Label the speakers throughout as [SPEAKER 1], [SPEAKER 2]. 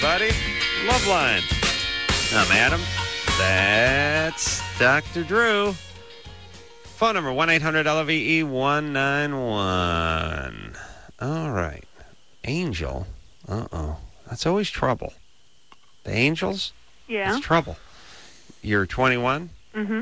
[SPEAKER 1] everybody. Loveline. I'm Adam. That's Dr. Drew. Phone number 1-800-LVE-191. All right. Angel. Uh-oh. That's always trouble. The Angels?
[SPEAKER 2] Yeah.
[SPEAKER 1] It's trouble. You're 21?
[SPEAKER 2] Mm-hmm.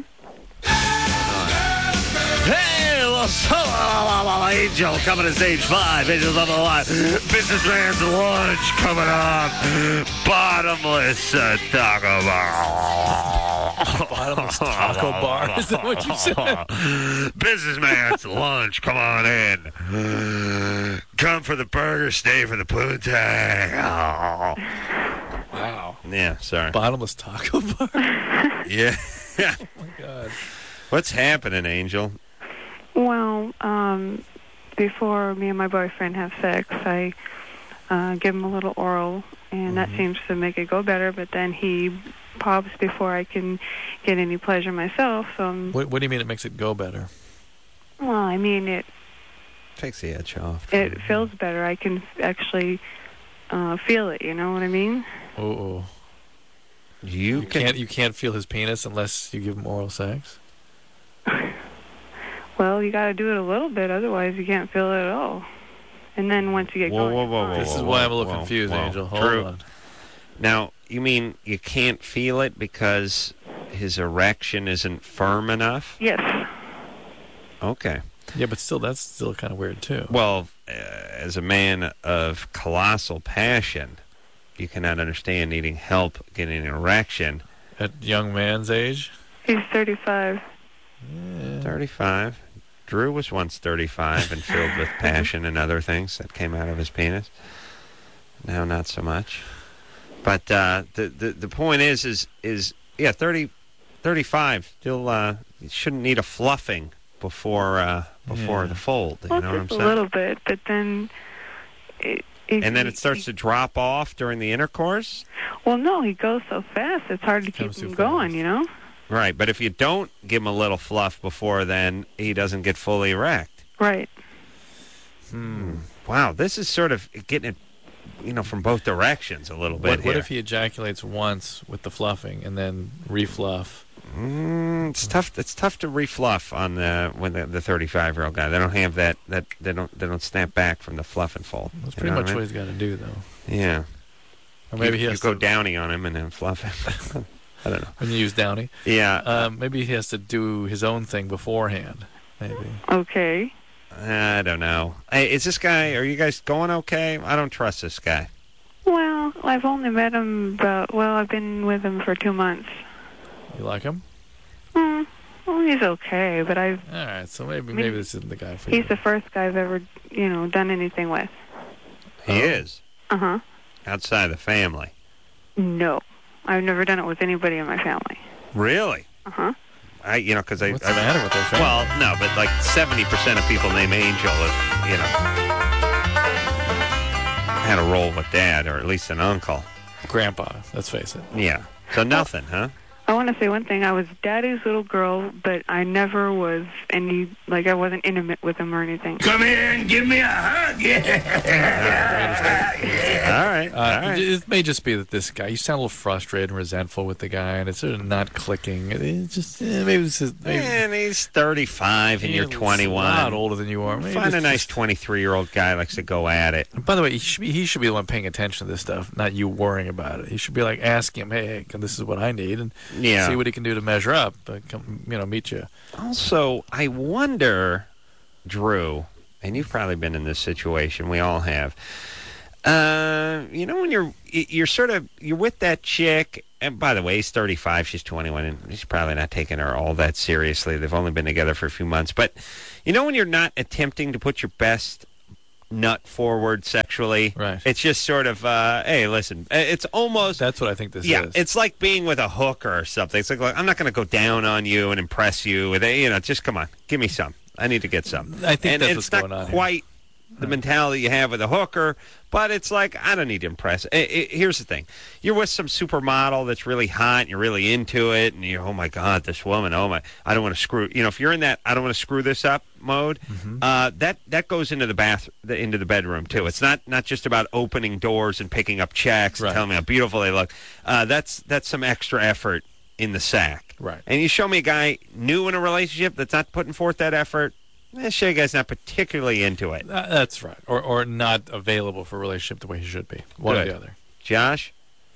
[SPEAKER 1] Hey, Angel coming to stage 5. Angels on the line. Businessman's lunch coming up. Bottomless taco bar.
[SPEAKER 3] Bottomless taco bar? Is that what you said?
[SPEAKER 1] Businessman's lunch. Come on in. Come for the burger, stay for the poontang.
[SPEAKER 3] Wow.
[SPEAKER 1] Yeah, sorry.
[SPEAKER 3] Bottomless taco bar?
[SPEAKER 1] Yeah.
[SPEAKER 3] Oh, my God.
[SPEAKER 1] What's happening, Angel?
[SPEAKER 2] Well, before me and my boyfriend have sex, I give him a little oral, and that seems to make it go better, but then he pops before I can get any pleasure myself. So
[SPEAKER 3] What do you mean it makes it go better?
[SPEAKER 2] well, I mean, it
[SPEAKER 1] Takes the edge off.
[SPEAKER 2] feels better. I can actually feel it, you know what I mean?
[SPEAKER 3] Oh.
[SPEAKER 1] You
[SPEAKER 3] You can't feel his penis unless you give him oral sex?
[SPEAKER 2] Well, you got to do it a little bit, otherwise you can't feel it at all. And then once you get going, you're fine.
[SPEAKER 3] This is why I'm a little confused, Angel. Hold on.
[SPEAKER 1] Now, you mean you can't feel it because his erection isn't firm enough?
[SPEAKER 2] Yes.
[SPEAKER 1] Okay.
[SPEAKER 3] Yeah, but still, that's still kind of weird, too.
[SPEAKER 1] Well, as a man of colossal passion, you cannot understand needing help getting an erection.
[SPEAKER 3] At young man's age?
[SPEAKER 2] He's 35.
[SPEAKER 1] 35. Drew was once 35 and filled with passion and other things that came out of his penis. Now, not so much. But the point is 35. Still, you shouldn't need a fluffing before the fold. You
[SPEAKER 2] Well,
[SPEAKER 1] know what I'm
[SPEAKER 2] just a
[SPEAKER 1] saying?
[SPEAKER 2] little bit, but then...
[SPEAKER 1] And then it starts to drop off during the intercourse?
[SPEAKER 2] Well, no, he goes so fast, it's hard to keep him going, you know?
[SPEAKER 1] Right, but if you don't give him a little fluff before then, he doesn't get fully erect.
[SPEAKER 2] Right.
[SPEAKER 1] Wow, this is sort of getting it, from both directions a little bit
[SPEAKER 3] What if he ejaculates once with the fluffing and then refluff?
[SPEAKER 1] It's tough. It's tough to refluff on the 35-year-old guy. They don't have that. They don't snap back from the fluff and fold.
[SPEAKER 3] That's pretty much what he's got to do, though.
[SPEAKER 1] Yeah.
[SPEAKER 3] Or maybe he has
[SPEAKER 1] go Downy on him and then fluff him. I don't know.
[SPEAKER 3] When you use Downy.
[SPEAKER 1] Yeah.
[SPEAKER 3] Maybe he has to do his own thing beforehand. Maybe.
[SPEAKER 2] Okay.
[SPEAKER 1] I don't know. Hey, is this guy? Are you guys going okay? I don't trust this guy.
[SPEAKER 2] Well, I've only met him I've been with him for 2 months.
[SPEAKER 3] You like him?
[SPEAKER 2] Well, he's okay, but
[SPEAKER 3] All right, so maybe this isn't the guy for you.
[SPEAKER 2] he's the first guy I've ever, done anything with.
[SPEAKER 1] He is.
[SPEAKER 2] Uh-huh.
[SPEAKER 1] Outside the family.
[SPEAKER 2] No. I've never done it with anybody in my family.
[SPEAKER 1] Really?
[SPEAKER 2] Uh-huh.
[SPEAKER 1] Because I.
[SPEAKER 3] What's the matter with their family?
[SPEAKER 1] Well, no, but like 70% of people named Angel have, had a role with Dad, or at least an uncle.
[SPEAKER 3] Grandpa, let's face it.
[SPEAKER 1] Yeah. So nothing, huh?
[SPEAKER 2] I want to say one thing. I was Daddy's little girl, but I never was I wasn't intimate with him or anything.
[SPEAKER 1] Come here and give me a hug. All right.
[SPEAKER 3] It may just be that this guy, you sound a little frustrated and resentful with the guy, and it's sort of not clicking. It's just, maybe this is...
[SPEAKER 1] Man, he's 35 and you're 21.
[SPEAKER 3] A lot older than you are.
[SPEAKER 1] Find a nice 23-year-old guy who likes to go at it.
[SPEAKER 3] By the way, he should be the one paying attention to this stuff, not you worrying about it. He should be like asking him, hey, this is what I need, and see what he can do to measure up, come, meet you.
[SPEAKER 1] Also, I wonder, Drew, and you've probably been in this situation, we all have, when you're with that chick, and by the way, he's 35, she's 21, and he's probably not taking her all that seriously. They've only been together for a few months. But, when you're not attempting to put your best nut forward sexually,
[SPEAKER 3] right? It's
[SPEAKER 1] just sort of, hey, listen, it's almost...
[SPEAKER 3] That's what I think this is.
[SPEAKER 1] Yeah, it's like being with a hooker or something. It's like I'm not going to go down on you and impress you with, just come on, give me some. I need to get some.
[SPEAKER 3] I think that's
[SPEAKER 1] it's
[SPEAKER 3] what's
[SPEAKER 1] not
[SPEAKER 3] going on
[SPEAKER 1] quite the mentality you have with a hooker, but it's like, I don't need to impress. Here's the thing. You're with some supermodel that's really hot, and you're really into it, and you're, oh, my God, this woman, oh, my, I don't want to screw, if you're in that I don't want to screw this up mode, that goes into into the bedroom, too. It's not just about opening doors and picking up checks and telling me how beautiful they look. That's some extra effort in the sack.
[SPEAKER 3] Right.
[SPEAKER 1] And you show me a guy new in a relationship that's not putting forth that effort, show you guy's not particularly into it.
[SPEAKER 3] That's right. Or not available for a relationship the way he should be. One or the other.
[SPEAKER 1] Josh?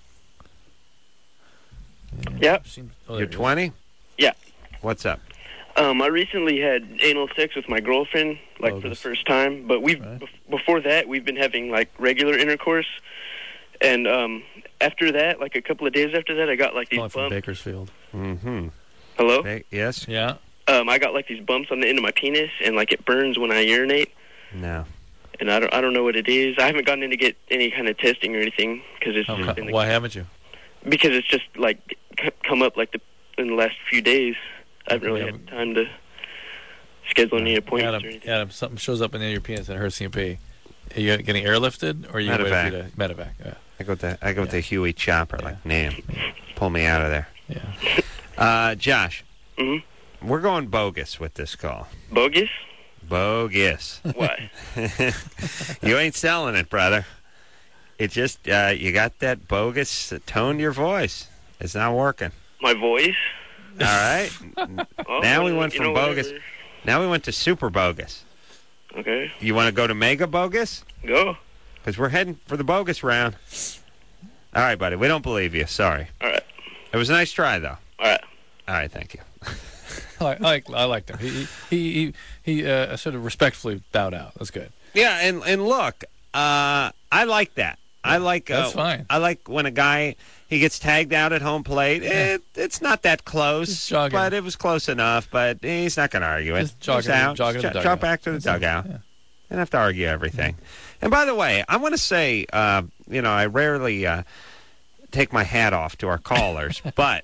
[SPEAKER 4] Yep.
[SPEAKER 1] You're 20?
[SPEAKER 4] Yeah.
[SPEAKER 1] What's up?
[SPEAKER 4] I recently had anal sex with my girlfriend, for the first time. But before that, we've been having, regular intercourse. And after that, a couple of days after that, I got, these bumps.
[SPEAKER 3] From Bakersfield.
[SPEAKER 1] Mm-hmm.
[SPEAKER 4] Hello?
[SPEAKER 1] Hey, yes?
[SPEAKER 3] Yeah.
[SPEAKER 4] I got these bumps on the end of my penis, and it burns when I urinate.
[SPEAKER 1] No.
[SPEAKER 4] And I don't know what it is. I haven't gotten in to get any kind of testing or anything because it's.
[SPEAKER 3] Okay. Why haven't you?
[SPEAKER 4] Because it's just come up in the last few days. I haven't really had time to schedule any appointments or anything.
[SPEAKER 3] Adam, something shows up in your penis and it hurts you pee. Are you getting airlifted or are you
[SPEAKER 1] Medevac?
[SPEAKER 3] To Medevac? Yeah.
[SPEAKER 1] I go with the Huey chopper. Pull me out of there.
[SPEAKER 3] Yeah.
[SPEAKER 1] Josh.
[SPEAKER 4] Mm-hmm.
[SPEAKER 1] We're going bogus with this call.
[SPEAKER 4] Bogus?
[SPEAKER 1] Bogus.
[SPEAKER 4] Why?
[SPEAKER 1] You ain't selling it, brother. It just, you got that bogus tone to your voice. It's not working.
[SPEAKER 4] My voice?
[SPEAKER 1] All right. Now we went from bogus.
[SPEAKER 4] Whatever.
[SPEAKER 1] Now we went to super bogus.
[SPEAKER 4] Okay.
[SPEAKER 1] You want to go to mega bogus?
[SPEAKER 4] Go.
[SPEAKER 1] Because we're heading for the bogus round. All right, buddy. We don't believe you. Sorry.
[SPEAKER 4] All right.
[SPEAKER 1] It was a nice try, though.
[SPEAKER 4] All right.
[SPEAKER 1] All right, thank you.
[SPEAKER 3] I liked him. He sort of respectfully bowed out. That's good.
[SPEAKER 1] Yeah, and look, I like that. I like
[SPEAKER 3] that's fine.
[SPEAKER 1] I like when a guy he gets tagged out at home plate. It's not that close, but it was close enough. But he's not going to argue it.
[SPEAKER 3] Just jog
[SPEAKER 1] back to the dugout. You don't have to argue everything. And by the way, I want to say, I rarely take my hat off to our callers, but.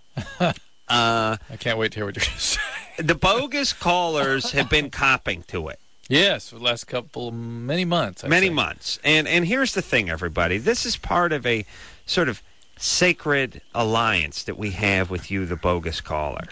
[SPEAKER 3] I can't wait to hear what you're going to say.
[SPEAKER 1] The bogus callers have been copping to it.
[SPEAKER 3] Yes, for the last many months.
[SPEAKER 1] Many months. And here's the thing, everybody. This is part of a sort of sacred alliance that we have with you, the bogus caller.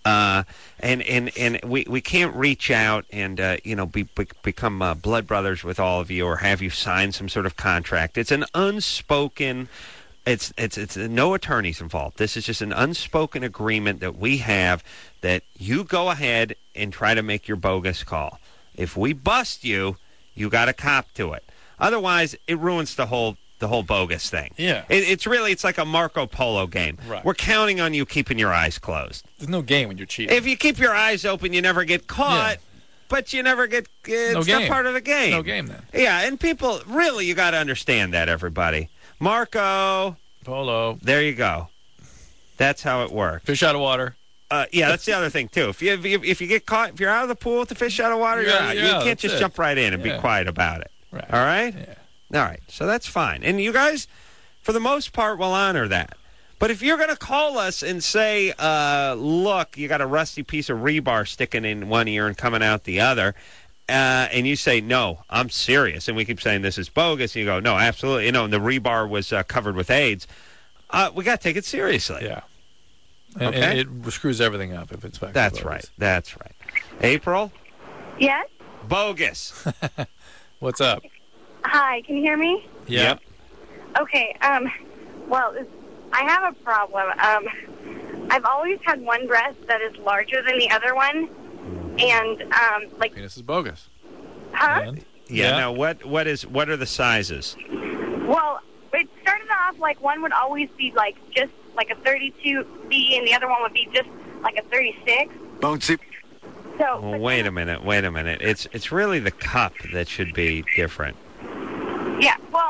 [SPEAKER 1] And we can't reach out and, become blood brothers with all of you or have you sign some sort of contract. It's an unspoken... It's no attorneys involved. This is just an unspoken agreement that we have that you go ahead and try to make your bogus call. If we bust you, you got to cop to it. Otherwise, it ruins the whole bogus thing.
[SPEAKER 3] Yeah.
[SPEAKER 1] It's like a Marco Polo game.
[SPEAKER 3] Right.
[SPEAKER 1] We're counting on you keeping your eyes closed.
[SPEAKER 3] There's no game when you're cheating.
[SPEAKER 1] If you keep your eyes open, you never get caught. Yeah. But you never get... It's not part of the game.
[SPEAKER 3] No game then.
[SPEAKER 1] Yeah, and people, really, you got to understand that, everybody. Marco
[SPEAKER 3] Polo.
[SPEAKER 1] There you go. That's how it works.
[SPEAKER 3] Fish out of water.
[SPEAKER 1] Yeah, that's the other thing too. If you get caught, if you're out of the pool with the fish out of water, you're out. You can't just jump right in and be quiet about it.
[SPEAKER 3] Right.
[SPEAKER 1] All right?
[SPEAKER 3] Yeah.
[SPEAKER 1] All right. So that's fine. And you guys, for the most part, will honor that. But if you're going to call us and say, look, you got a rusty piece of rebar sticking in one ear and coming out the other, and you say, no, I'm serious, and we keep saying this is bogus, and you go, no, absolutely, and the rebar was covered with AIDS, we got to take it seriously.
[SPEAKER 3] Yeah. And it screws everything up if it's back.
[SPEAKER 1] That's right. That's right. April?
[SPEAKER 5] Yes?
[SPEAKER 1] Bogus.
[SPEAKER 3] What's up?
[SPEAKER 5] Hi, can you hear me?
[SPEAKER 3] Yeah.
[SPEAKER 1] Yep.
[SPEAKER 5] Okay, well, I have a problem. I've always had one breast that is larger than the other one. And
[SPEAKER 3] penis is bogus.
[SPEAKER 5] Huh?
[SPEAKER 3] And?
[SPEAKER 1] Yeah. Now, what are the sizes?
[SPEAKER 5] Well, it started off one would always be just a 32B, and the other one would be just a 36.
[SPEAKER 6] Bouncy.
[SPEAKER 5] So.
[SPEAKER 1] Well, wait a minute. It's really the cup that should be different.
[SPEAKER 5] Yeah. Well,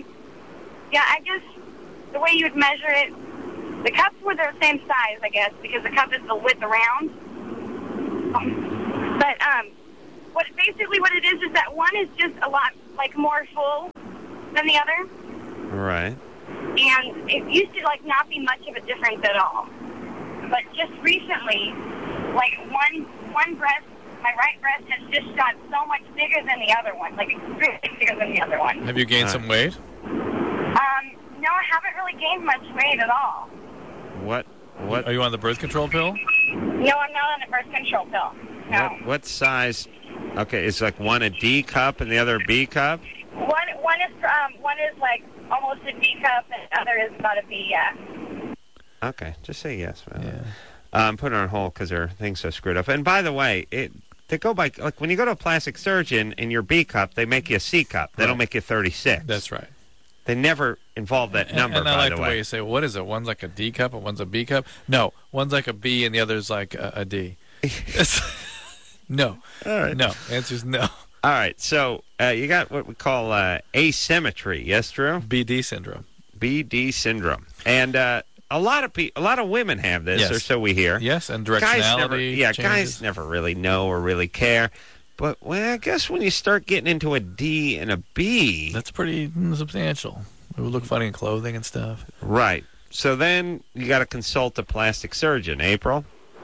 [SPEAKER 5] I guess the way you would measure it, the cups were the same size, I guess, because the cup is the width around. But what it is that one is just a lot more full than the other.
[SPEAKER 1] Right.
[SPEAKER 5] And it used to not be much of a difference at all. But just recently, one breast my right breast has just got so much bigger than the other one, like extremely bigger than the other one.
[SPEAKER 3] Have you gained some weight?
[SPEAKER 5] No, I haven't really gained much weight at all.
[SPEAKER 1] What?
[SPEAKER 3] Are you on the birth control pill?
[SPEAKER 5] No, I'm not on the birth control pill. No.
[SPEAKER 1] What size? Okay, it's like one a D cup and the other a B cup?
[SPEAKER 5] One is like almost a D cup and the other is about a B, yeah.
[SPEAKER 1] Okay, just say yes. Yeah. Put it on hold because their thing's so screwed up. And by the way, they go by, like when you go to a plastic surgeon in your B cup, they make you a C cup. They don't make you 36.
[SPEAKER 3] That's right.
[SPEAKER 1] They never involve that number,
[SPEAKER 3] and I like
[SPEAKER 1] by
[SPEAKER 3] the way you say, well, what is it? One's like a D cup and one's a B cup? No, one's like a B and the other's like a D. No.
[SPEAKER 1] All right.
[SPEAKER 3] No. Answer's no.
[SPEAKER 1] All right. So you got what we call asymmetry. Yes, Drew?
[SPEAKER 3] BD syndrome.
[SPEAKER 1] BD syndrome. And a lot of women have this,
[SPEAKER 3] yes.
[SPEAKER 1] or so we hear.
[SPEAKER 3] Yes, and directionality
[SPEAKER 1] guys never really know or really care. But I guess when you start getting into a D and a B...
[SPEAKER 3] That's pretty substantial. It would look funny in clothing and stuff.
[SPEAKER 1] Right. So then you got to consult a plastic surgeon. April?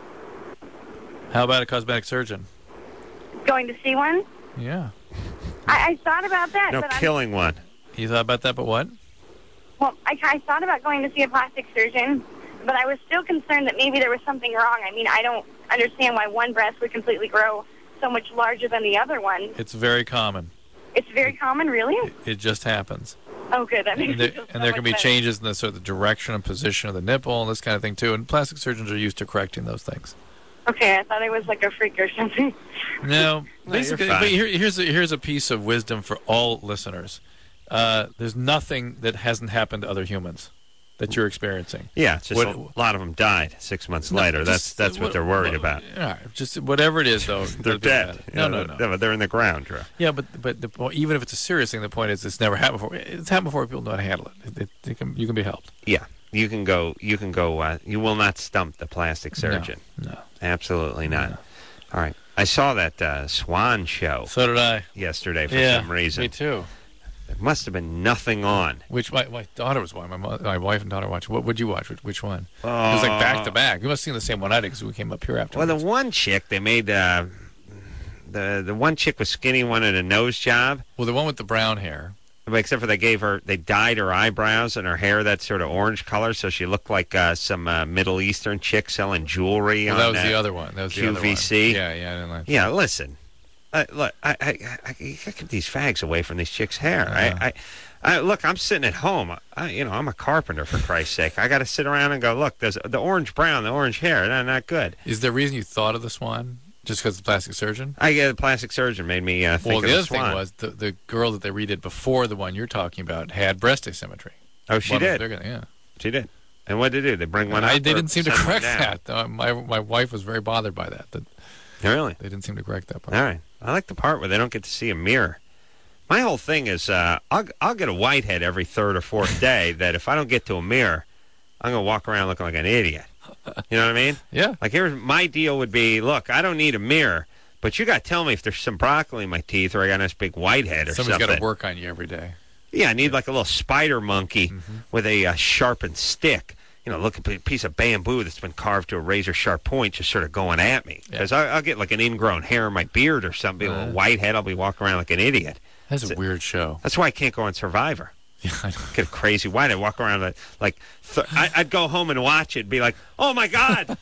[SPEAKER 3] How about a cosmetic surgeon?
[SPEAKER 5] Going to see one?
[SPEAKER 3] Yeah.
[SPEAKER 5] I thought about that.
[SPEAKER 1] No,
[SPEAKER 5] but
[SPEAKER 1] killing one.
[SPEAKER 3] You thought about that, but what?
[SPEAKER 5] Well, I thought about going to see a plastic surgeon, but I was still concerned that maybe there was something wrong. I mean, I don't understand why one breast would completely grow so much larger than the other one.
[SPEAKER 3] It's very common.
[SPEAKER 5] It's very common, really?
[SPEAKER 3] It just happens.
[SPEAKER 5] Oh, good. That makes
[SPEAKER 3] and there can be changes in the sort of the direction and position of the nipple and this kind of thing, too. And plastic surgeons are used to correcting those things.
[SPEAKER 5] Okay, I thought I was like a freak or something.
[SPEAKER 3] No, basically, but here's a piece of wisdom for all listeners. There's nothing that hasn't happened to other humans that you're experiencing.
[SPEAKER 1] Yeah, it's just a lot of them died 6 months later. That's what they're worried about.
[SPEAKER 3] All right, just whatever it is, though.
[SPEAKER 1] They're dead. No. They're in the ground, Drew.
[SPEAKER 3] Yeah, but even if it's a serious thing, the point is it's never happened before. It's happened before. People know how to handle it. You can be helped.
[SPEAKER 1] Yeah, you can go. You will not stump the plastic surgeon.
[SPEAKER 3] No.
[SPEAKER 1] Absolutely not. No. All right. I saw that Swan show.
[SPEAKER 3] So did I.
[SPEAKER 1] Yesterday for some reason.
[SPEAKER 3] Me too.
[SPEAKER 1] There must have been nothing on.
[SPEAKER 3] Which my daughter was watching. My wife and daughter watched. What would you watch? Which one? It was like back to back. You must have seen the same one I did because we came up here after.
[SPEAKER 1] Well, the one chick they made the one chick was skinny, wanted a nose job.
[SPEAKER 3] Well, the one with the brown hair.
[SPEAKER 1] Except for they dyed her eyebrows and her hair that sort of orange color, so she looked like some Middle Eastern chick selling jewelry.
[SPEAKER 3] Well, that was the other one. That was
[SPEAKER 1] QVC.
[SPEAKER 3] The other one. Yeah, I didn't like that.
[SPEAKER 1] Yeah, listen. Look, I get these fags away from these chicks' hair. I look, I'm sitting at home. I'm a carpenter, for Christ's sake. I got to sit around and go, look, there's the orange brown, the orange hair. They're not good.
[SPEAKER 3] Is there a reason you thought of the Swan? Just because the plastic surgeon?
[SPEAKER 1] The plastic surgeon made me think of the Swan.
[SPEAKER 3] Well, the other thing was the girl that they redid before the one you're talking about had breast asymmetry.
[SPEAKER 1] Oh, she did?
[SPEAKER 3] Yeah.
[SPEAKER 1] She did. And what did they do? They bring one up?
[SPEAKER 3] They didn't seem to correct that. My wife was very bothered by that.
[SPEAKER 1] Really?
[SPEAKER 3] They didn't seem to correct that part.
[SPEAKER 1] All right. I like the part where they don't get to see a mirror. My whole thing is I'll get a whitehead every third or fourth day that if I don't get to a mirror, I'm going to walk around looking like an idiot. You know what I mean?
[SPEAKER 3] Yeah.
[SPEAKER 1] Like, here's my deal would be, look, I don't need a mirror, but you got to tell me if there's some broccoli in my teeth or I got a nice big whitehead or something.
[SPEAKER 3] Somebody's got to work on you every day.
[SPEAKER 1] Yeah, I need like a little spider monkey with a sharpened stick. Look at a piece of bamboo that's been carved to a razor-sharp point just sort of going at me. Because I'll get like an ingrown hair in my beard or something, a whitehead, I'll be walking around like an idiot.
[SPEAKER 3] That's a weird show.
[SPEAKER 1] That's why I can't go on Survivor.
[SPEAKER 3] Yeah, I know.
[SPEAKER 1] Get crazy whitehead, walk around I'd go home and watch it and be like, oh my God,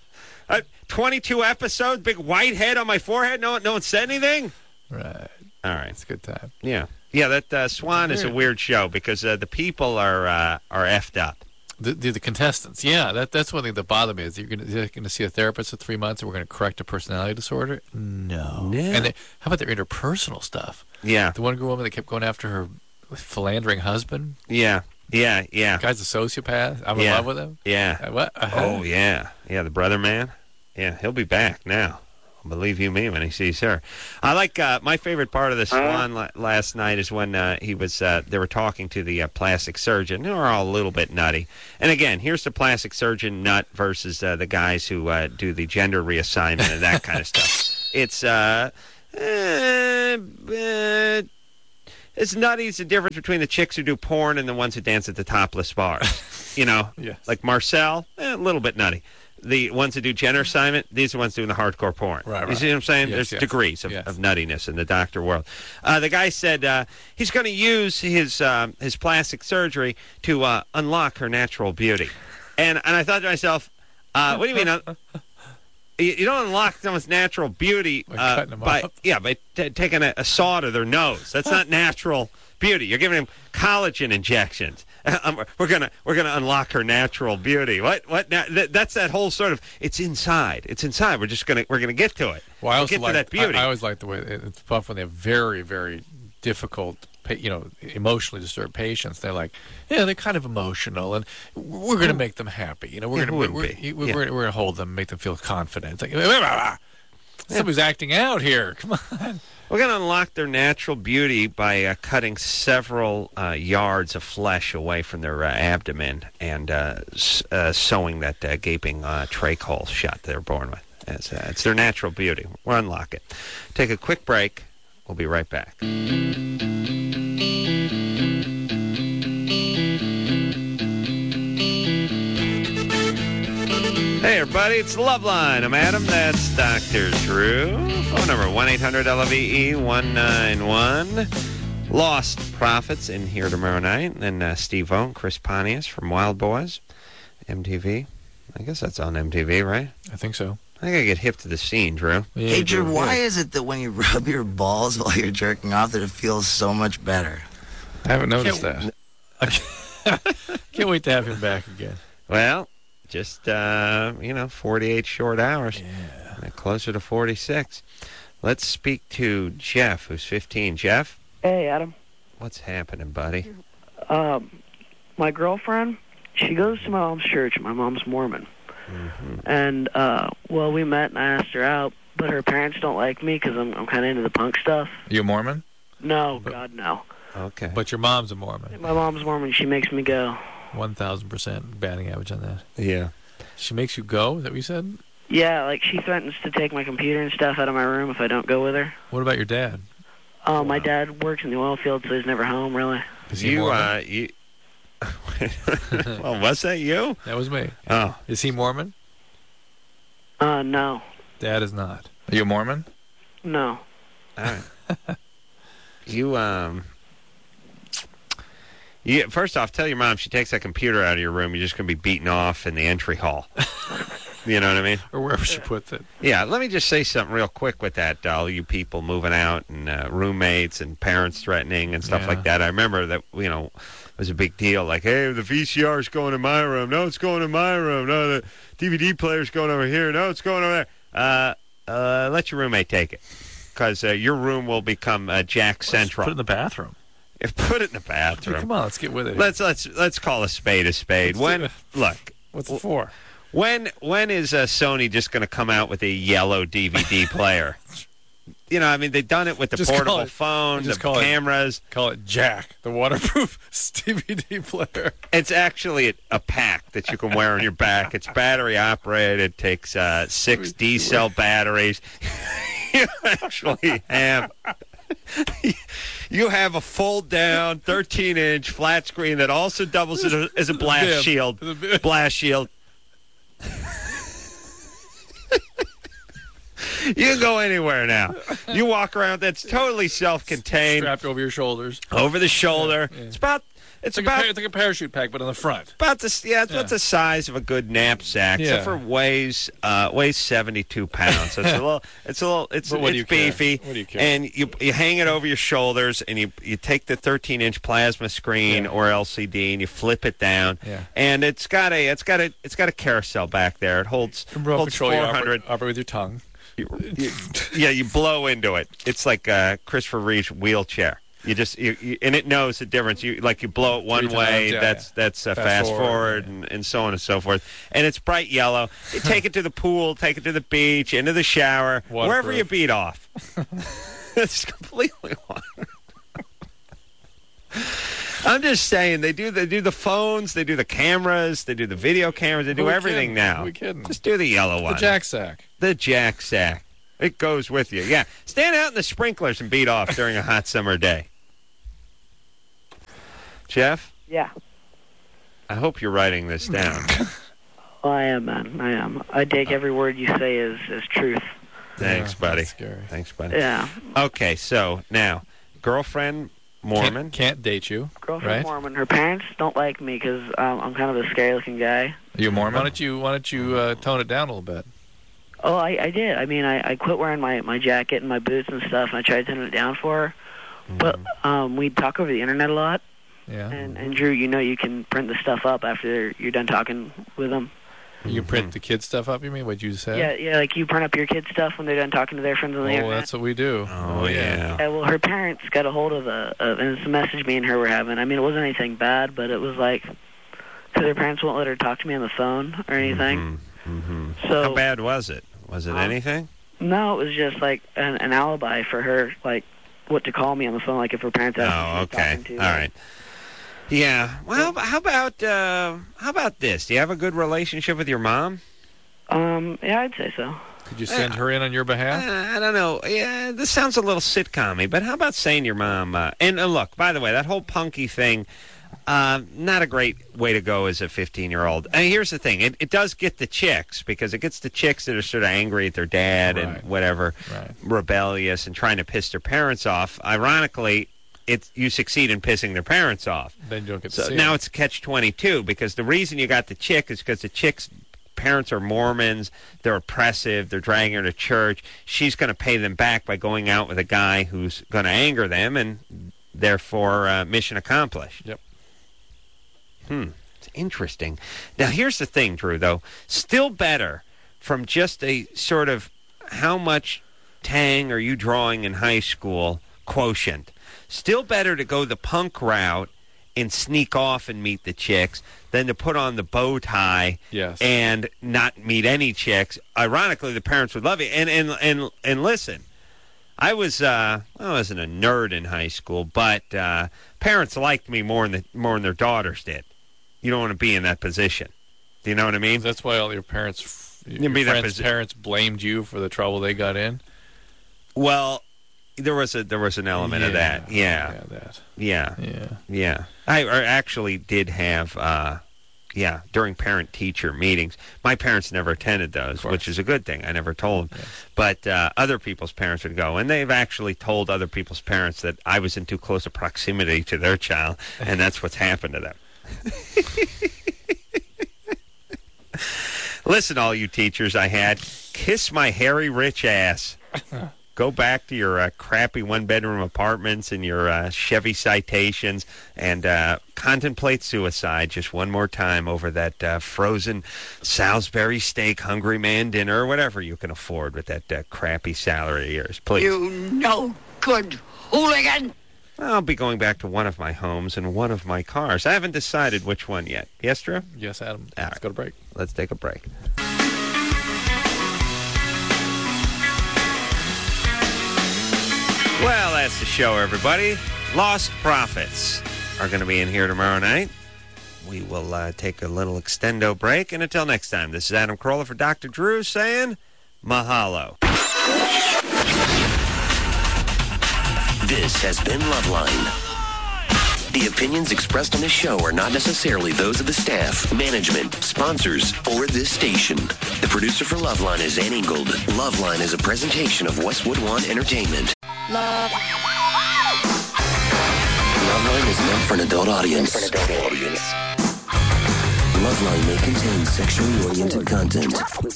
[SPEAKER 1] 22 episodes, big whitehead on my forehead, no one said anything?
[SPEAKER 3] Right.
[SPEAKER 1] All right.
[SPEAKER 3] It's a good time.
[SPEAKER 1] Yeah. Yeah, that Swan is a weird show because the people are effed up.
[SPEAKER 3] The contestants, that's one thing that bothered me is you're going to see a therapist for 3 months and we're going to correct a personality disorder. No. And how about their interpersonal stuff?
[SPEAKER 1] Yeah.
[SPEAKER 3] The one woman that kept going after her philandering husband.
[SPEAKER 1] Yeah. The
[SPEAKER 3] guy's a sociopath. I'm in love with him.
[SPEAKER 1] Yeah.
[SPEAKER 3] What?
[SPEAKER 1] Oh yeah. The brother man. Yeah, he'll be back now. Believe you me when he sees her. I like my favorite part of the Swan last night is when he was. They were talking to the plastic surgeon. They were all a little bit nutty. And again, here's the plastic surgeon nut versus the guys who do the gender reassignment and that kind of stuff. It's it's nutty. It's the difference between the chicks who do porn and the ones who dance at the topless bars. Yes. Like Marcel, a little bit nutty. the ones that do gender assignment, these are the ones doing the hardcore porn.
[SPEAKER 3] Right.
[SPEAKER 1] You see what I'm saying?
[SPEAKER 3] Yes,
[SPEAKER 1] There's degrees of
[SPEAKER 3] yes.
[SPEAKER 1] nuttiness in the doctor world. The guy said he's going to use his plastic surgery to unlock her natural beauty. And I thought to myself, what do you mean? You don't unlock someone's natural beauty by taking a saw to their nose. That's not natural beauty. You're giving him collagen injections. We're gonna unlock her natural beauty. What? That's that whole sort of. It's inside. It's inside. We're gonna get to it.
[SPEAKER 3] Well,
[SPEAKER 1] we'll get to that beauty.
[SPEAKER 3] I always like the way it's tough when they have very, very difficult, emotionally disturbed patients. They're like, they're kind of emotional, and we're going to make them happy. We're going to hold them, make them feel confident. It's like, somebody's acting out here. Come on.
[SPEAKER 1] We're going to unlock their natural beauty by cutting several yards of flesh away from their abdomen and sewing that gaping trach hole shut they're born with. It's their natural beauty. We'll unlock it. Take a quick break. We'll be right back. Hey, everybody, it's Loveline. I'm Adam. That's Dr. Drew. Phone number 1-800-LOVE-191. Lost Profits in here tomorrow night. And then Steve O and Chris Pontius from Wild Boys, MTV. I guess that's on MTV, right?
[SPEAKER 3] I think so.
[SPEAKER 1] I think I get hip to the scene, Drew.
[SPEAKER 6] Yeah, hey, Drew, why is it that when you rub your balls while you're jerking off that it feels so much better?
[SPEAKER 3] I haven't noticed that. Can't wait to have him back again.
[SPEAKER 1] Well, just, 48 short hours. Yeah. Closer to 46. Let's speak to Jeff, who's 15. Jeff?
[SPEAKER 7] Hey, Adam.
[SPEAKER 1] What's happening, buddy?
[SPEAKER 7] My girlfriend, she goes to my mom's church. My mom's Mormon.
[SPEAKER 1] Mm-hmm.
[SPEAKER 7] And, we met and I asked her out, but her parents don't like me because I'm kind of into the punk stuff.
[SPEAKER 3] You a Mormon?
[SPEAKER 7] No, God, no.
[SPEAKER 1] Okay.
[SPEAKER 3] But your mom's a Mormon.
[SPEAKER 7] My mom's Mormon. She makes me go.
[SPEAKER 3] 1,000% batting average on that.
[SPEAKER 1] Yeah.
[SPEAKER 3] She makes you go? Is that what you said?
[SPEAKER 7] Yeah, like she threatens to take my computer and stuff out of my room if I don't go with her.
[SPEAKER 3] What about your dad?
[SPEAKER 7] My dad works in the oil field, so he's never home, really.
[SPEAKER 3] Is he Mormon?
[SPEAKER 1] Well, was that you?
[SPEAKER 3] That was me.
[SPEAKER 1] Oh.
[SPEAKER 3] Is he Mormon?
[SPEAKER 7] No.
[SPEAKER 3] Dad is not. Are you a Mormon?
[SPEAKER 7] No.
[SPEAKER 1] All right. First off, tell your mom if she takes that computer out of your room, you're just going to be beaten off in the entry hall. You know what I mean?
[SPEAKER 3] Or wherever she puts it.
[SPEAKER 1] Yeah, let me just say something real quick with that, all you people moving out and roommates and parents threatening and stuff like that. I remember that, it was a big deal. Like, hey, the VCR's going in my room. No, it's going in my room. No, the DVD player's going over here. No, it's going over there. Let your roommate take it. Because your room will become Jack Central.
[SPEAKER 3] Put it in the bathroom.
[SPEAKER 1] Put it in the bathroom.
[SPEAKER 3] Come on, let's get with it.
[SPEAKER 1] Let's call a spade a spade. Look,
[SPEAKER 3] what's it for?
[SPEAKER 1] When is Sony just going to come out with a yellow DVD player? They've done it with the portable phone, the cameras.
[SPEAKER 3] Call it Jack, the waterproof DVD player.
[SPEAKER 1] It's actually a pack that you can wear on your back. It's battery operated. Takes 6 D-cell batteries. You actually have. You have a fold-down 13-inch flat screen that also doubles as a blast shield. Blast shield. You can go anywhere now. You walk around. That's totally self-contained.
[SPEAKER 3] Strapped over your shoulders.
[SPEAKER 1] Over the shoulder. Yeah. It's
[SPEAKER 3] like a parachute pack, but on the front.
[SPEAKER 1] About the size of a good knapsack.
[SPEAKER 3] Yeah.
[SPEAKER 1] Except for weighs 72 pounds. So it's beefy.
[SPEAKER 3] What do you care?
[SPEAKER 1] And you hang it over your shoulders, and you take the 13-inch plasma screen or LCD, and you flip it down.
[SPEAKER 3] Yeah.
[SPEAKER 1] And it's got a carousel back there. It holds 400.
[SPEAKER 3] You operate with your tongue.
[SPEAKER 1] You blow into it. It's like Christopher Reeve's wheelchair. You and it knows the difference. You blow it one way, that's fast forward, and so on and so forth. And it's bright yellow. You take it to the pool, take it to the beach, into the shower, wherever you beat off. It's completely waterproof. I'm just saying they do the phones, they do the cameras, they do the video cameras, they do everything now.
[SPEAKER 3] Are we kidding?
[SPEAKER 1] Just do the yellow one.
[SPEAKER 3] The Jack Sack.
[SPEAKER 1] The Jack Sack. It goes with you. Yeah. Stand out in the sprinklers and beat off during a hot summer day. Jeff?
[SPEAKER 7] Yeah.
[SPEAKER 1] I hope you're writing this down.
[SPEAKER 7] Well, I am, man. I am. I take every word you say as truth.
[SPEAKER 1] Thanks, buddy.
[SPEAKER 3] Scary.
[SPEAKER 1] Thanks, buddy.
[SPEAKER 7] Yeah.
[SPEAKER 1] Okay, so now, girlfriend Mormon.
[SPEAKER 3] Can't date you.
[SPEAKER 7] Girlfriend
[SPEAKER 3] right?
[SPEAKER 7] Mormon. Her parents don't like me because I'm kind of a scary-looking guy.
[SPEAKER 3] Are you a Mormon? Why don't you tone it down a little bit?
[SPEAKER 7] Oh, I did. I mean, I quit wearing my jacket and my boots and stuff, and I tried to tone it down for her. But we talk over the internet a lot.
[SPEAKER 3] Yeah.
[SPEAKER 7] And Drew, you can print the stuff up after you're done talking with them.
[SPEAKER 3] You print the kids' stuff up, you mean? What'd you say?
[SPEAKER 7] Yeah, like you print up your kids' stuff when they're done talking to their friends on the internet.
[SPEAKER 3] Oh, that's what we do.
[SPEAKER 1] Oh, yeah.
[SPEAKER 7] Well, her parents got a hold of and it's a message me and her were having. I mean, it wasn't anything bad, but it was like, because her parents won't let her talk to me on the phone or anything. So
[SPEAKER 1] how bad was it? Was it anything?
[SPEAKER 7] No, it was just like an alibi for her, like what to call me on the phone, like if her parents asked me to talking to.
[SPEAKER 1] All right. Yeah. Well, how about this? Do you have a good relationship with your mom?
[SPEAKER 7] Yeah, I'd say so.
[SPEAKER 3] Could you send her in on your behalf?
[SPEAKER 1] I don't know. Yeah, this sounds a little sitcom-y, but how about saying your mom... and look, by the way, that whole punky thing, not a great way to go as a 15-year-old. Here's the thing. It does get the chicks, because it gets the chicks that are sort of angry at their dad and whatever, rebellious and trying to piss their parents off. Ironically... you succeed in pissing their parents off.
[SPEAKER 3] Then you don't get to
[SPEAKER 1] so
[SPEAKER 3] see
[SPEAKER 1] now
[SPEAKER 3] them.
[SPEAKER 1] it's catch-22 because the reason you got the chick is because the chick's parents are Mormons. They're oppressive. They're dragging her to church. She's going to pay them back by going out with a guy who's going to anger them, and therefore mission accomplished.
[SPEAKER 3] Yep.
[SPEAKER 1] It's interesting. Now here's the thing, Drew. Though still better from just a sort of how much tang are you drawing in high school quotient. Still better to go the punk route and sneak off and meet the chicks than to put on the bow tie and not meet any chicks. Ironically, the parents would love you. And listen, I wasn't a nerd in high school, but parents liked me more than their daughters did. You don't want to be in that position. Do you know what I mean?
[SPEAKER 3] That's why all your parents, parents blamed you for the trouble they got in.
[SPEAKER 1] Well. There was an element of that, yeah. I actually did have, during parent-teacher meetings. My parents never attended those, which is a good thing. I never told them. But other people's parents would go, and they've actually told other people's parents that I was in too close a proximity to their child, and that's what's happened to them. Listen, all you teachers I had, kiss my hairy rich ass. Go back to your crappy one-bedroom apartments and your Chevy Citations and contemplate suicide just one more time over that frozen Salisbury steak Hungry Man dinner or whatever you can afford with that crappy salary of yours. Please.
[SPEAKER 8] You no good hooligan!
[SPEAKER 1] I'll be going back to one of my homes and one of my cars. I haven't decided which one yet. Yes, Drew?
[SPEAKER 3] Yes, Adam.
[SPEAKER 1] Let's
[SPEAKER 3] go to break.
[SPEAKER 1] Let's take a break. Well, that's the show, everybody. Lost Prophets are going to be in here tomorrow night. We will take a little extendo break. And until next time, this is Adam Carolla for Dr. Drew saying mahalo.
[SPEAKER 9] This has been Loveline. The opinions expressed on this show are not necessarily those of the staff, management, sponsors, or this station. The producer for Loveline is Ann Ingold. Loveline is a presentation of Westwood One Entertainment. Loveline is meant for an adult audience. Loveline may contain sexually oriented content.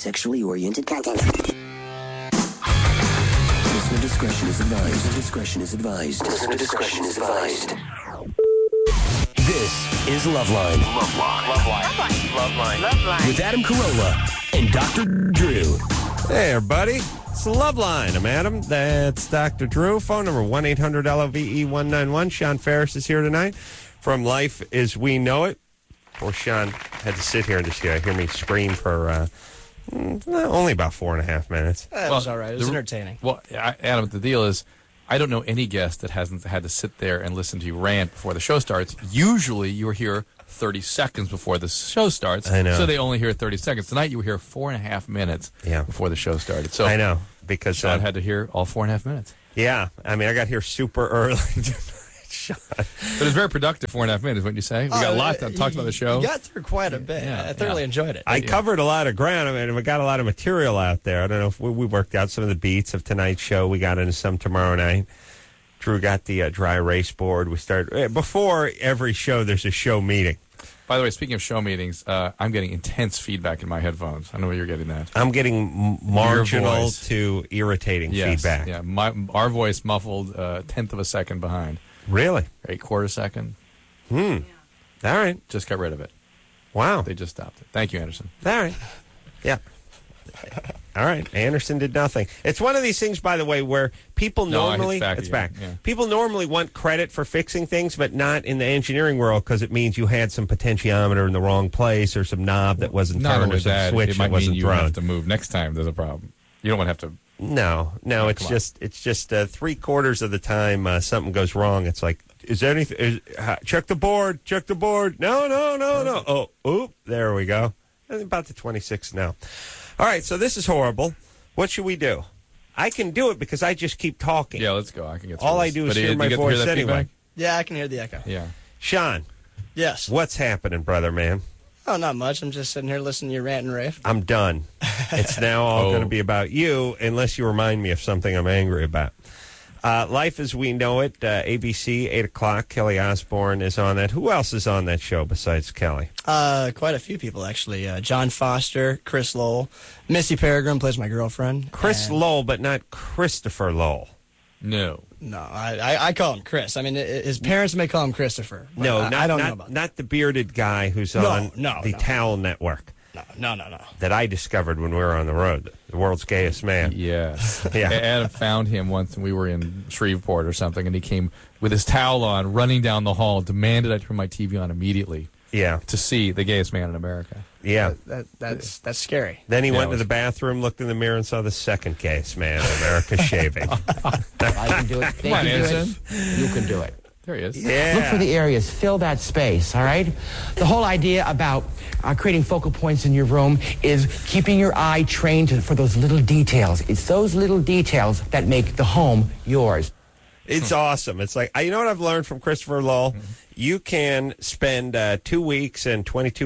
[SPEAKER 9] Listener discretion is advised. This is Loveline. Loveline. With Adam Carolla and Dr. Drew.
[SPEAKER 1] Hey, everybody. It's the Loveline. I'm Adam. That's Dr. Drew. Phone number 1-800-LOVE-191. Sean Ferris is here tonight from Life as We Know It. Poor Sean had to sit here and just hear me scream for only about 4.5 minutes.
[SPEAKER 10] It was all right. It was entertaining.
[SPEAKER 3] Well, Adam, the deal is, I don't know any guest that hasn't had to sit there and listen to you rant before the show starts. Usually you're here 30 seconds before the show starts.
[SPEAKER 1] I know.
[SPEAKER 3] So they only hear 30 seconds. Tonight you were here 4.5 minutes before the show started. So
[SPEAKER 1] I know. Because
[SPEAKER 3] Sean had to hear all 4.5 minutes.
[SPEAKER 1] Yeah. I mean, I got here super early tonight.
[SPEAKER 10] Sean.
[SPEAKER 3] But it's very productive 4.5 minutes, wouldn't you say? We got a lot to talk about the show.
[SPEAKER 10] You got through quite a bit. I thoroughly enjoyed it.
[SPEAKER 1] I covered a lot of ground. I mean, we got a lot of material out there. I don't know if we worked out some of the beats of tonight's show. We got into some tomorrow night. Drew got the dry erase board. We start before every show. There's a show meeting.
[SPEAKER 3] By the way, speaking of show meetings, I'm getting intense feedback in my headphones. I know where you're getting that.
[SPEAKER 1] I'm getting marginal to irritating feedback.
[SPEAKER 3] Yeah, our voice muffled a tenth of a second behind.
[SPEAKER 1] Really?
[SPEAKER 3] A quarter second.
[SPEAKER 1] All right.
[SPEAKER 3] Just got rid of it.
[SPEAKER 1] Wow.
[SPEAKER 3] They just stopped it. Thank you, Anderson.
[SPEAKER 1] All right. Yeah. All right. Anderson did nothing. It's one of these things, by the way, where people normally...
[SPEAKER 3] It's back. Yeah.
[SPEAKER 1] People normally want credit for fixing things, but not in the engineering world, because it means you had some potentiometer in the wrong place or some knob that wasn't turned or some switch that wasn't
[SPEAKER 3] you
[SPEAKER 1] thrown.
[SPEAKER 3] Have to move next time there's a problem. You don't want to have to...
[SPEAKER 1] No, it's just 3/4 of the time something goes wrong. It's like, is there anything? Check the board. No. Oh, there we go. About the 26th now. All right, so this is horrible. What should we do? I can do it because I just keep talking.
[SPEAKER 3] Yeah, let's go. I can get through
[SPEAKER 1] All
[SPEAKER 3] this.
[SPEAKER 1] I do is hear my voice anyway.
[SPEAKER 10] Yeah, I can hear the echo.
[SPEAKER 3] Yeah.
[SPEAKER 1] Sean.
[SPEAKER 10] Yes.
[SPEAKER 1] What's happening, brother man?
[SPEAKER 10] Oh, not much. I'm just sitting here listening to your rant and rave.
[SPEAKER 1] I'm done. It's now all going to be about you, unless you remind me of something I'm angry about. Life as We Know It, ABC, 8 o'clock. Kelly Osbourne is on that. Who else is on that show besides Kelly?
[SPEAKER 10] Quite a few people, actually. John Foster, Chris Lowell. Missy Peregrine plays my girlfriend.
[SPEAKER 1] Chris Lowell, but not Christopher Lowell.
[SPEAKER 3] No,
[SPEAKER 10] I call him Chris. I mean, his parents may call him Christopher.
[SPEAKER 1] No,
[SPEAKER 10] I don't know about that.
[SPEAKER 1] Not the bearded guy who's on the Towel Network.
[SPEAKER 10] No.
[SPEAKER 1] That I discovered when we were on the road. The world's gayest man.
[SPEAKER 3] Yes.
[SPEAKER 1] Yeah.
[SPEAKER 3] Adam found him once when we were in Shreveport or something, and he came with his towel on, running down the hall, demanded I turn my TV on immediately.
[SPEAKER 1] Yeah.
[SPEAKER 3] To see the gayest man in America.
[SPEAKER 1] Yeah.
[SPEAKER 10] That's scary.
[SPEAKER 1] Then he went to the bathroom, looked in the mirror, and saw the second gayest man in America shaving.
[SPEAKER 11] I can do it.
[SPEAKER 3] Come on, Anderson.
[SPEAKER 11] You can do it.
[SPEAKER 3] There he is.
[SPEAKER 1] Yeah.
[SPEAKER 11] Look for the areas. Fill that space, all right? The whole idea about creating focal points in your room is keeping your eye trained for those little details. It's those little details that make the home yours.
[SPEAKER 1] It's awesome. It's like, you know what I've learned from Christopher Lowell? You can spend 2 weeks and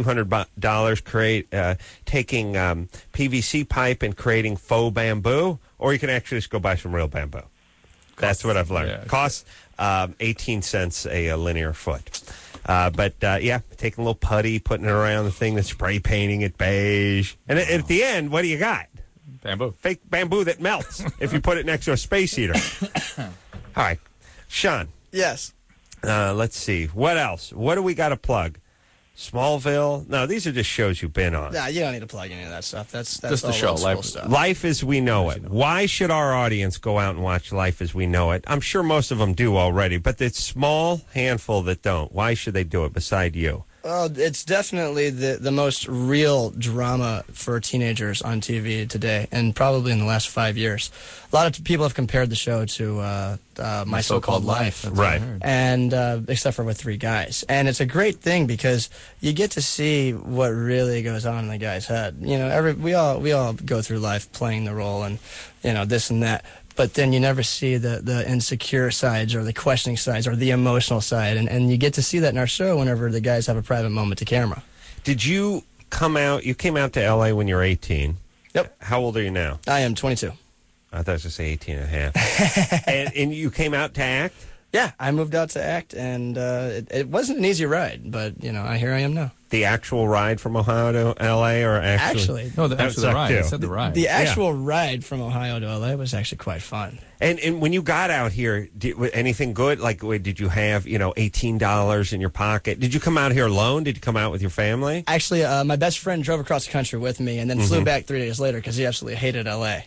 [SPEAKER 1] $2,200 taking PVC pipe and creating faux bamboo, or you can actually just go buy some real bamboo. That's what I've learned.
[SPEAKER 3] Yeah.
[SPEAKER 1] Costs 18 cents a linear foot. But taking a little putty, putting it around the thing, then spray painting it beige. And at the end, what do you got?
[SPEAKER 3] Bamboo.
[SPEAKER 1] Fake bamboo that melts if you put it next to a space heater. All right. Sean.
[SPEAKER 10] Yes.
[SPEAKER 1] Let's see. What else? What do we got to plug? Smallville? No, these are just shows you've been on.
[SPEAKER 10] Nah, you don't need to plug any of that stuff. That's
[SPEAKER 3] just
[SPEAKER 10] all
[SPEAKER 3] the show.
[SPEAKER 10] old school stuff.
[SPEAKER 1] Life as We Know It. Why should our audience go out and watch Life as We Know It? I'm sure most of them do already, but it's a small handful that don't. Why should they do it beside you?
[SPEAKER 10] Well, it's definitely the most real drama for teenagers on TV today, and probably in the last 5 years. A lot of people have compared the show to My So-Called Life,
[SPEAKER 1] right?
[SPEAKER 10] And except for with 3 guys, and it's a great thing because you get to see what really goes on in the guy's head. You know, we all go through life playing the role, and this and that. But then you never see the insecure sides or the questioning sides or the emotional side. And you get to see that in our show whenever the guys have a private moment to camera.
[SPEAKER 1] Did you come out? You came out to L.A. when you were 18.
[SPEAKER 10] Yep.
[SPEAKER 1] How old are you now?
[SPEAKER 10] I am 22.
[SPEAKER 1] I thought I was going to say 18 and a half. and you came out to act?
[SPEAKER 10] Yeah, I moved out to act, and it wasn't an easy ride. But, here I am now.
[SPEAKER 1] The actual ride from Ohio to L.A. or actually?
[SPEAKER 3] No, the ride. You said the ride.
[SPEAKER 10] The actual ride from Ohio to L.A. was actually quite fun.
[SPEAKER 1] And when you got out here, anything good? Like, did you have, $18 in your pocket? Did you come out here alone? Did you come out with your family?
[SPEAKER 10] Actually, my best friend drove across the country with me and then flew back 3 days later because he absolutely hated L.A.